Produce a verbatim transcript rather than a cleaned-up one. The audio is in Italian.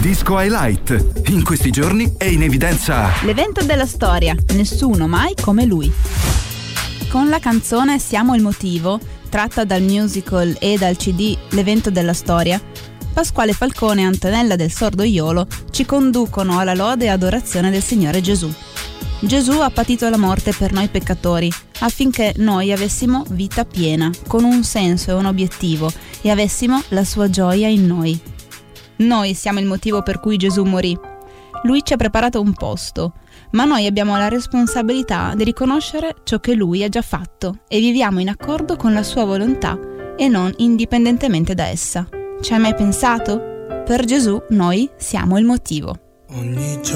Disco Highlight. In questi giorni è in evidenza l'evento della storia, nessuno mai come lui. Con la canzone Siamo il motivo, tratta dal musical e dal C D L'evento della storia, Pasquale Falcone e Antonella del Sordoiolo ci conducono alla lode e adorazione del Signore Gesù. Gesù ha patito la morte per noi peccatori, affinché noi avessimo vita piena, con un senso e un obiettivo, e avessimo la sua gioia in noi. Noi siamo il motivo per cui Gesù morì. Lui ci ha preparato un posto, ma noi abbiamo la responsabilità di riconoscere ciò che Lui ha già fatto e viviamo in accordo con la sua volontà e non indipendentemente da essa. Ci hai mai pensato? Per Gesù noi siamo il motivo. Ogni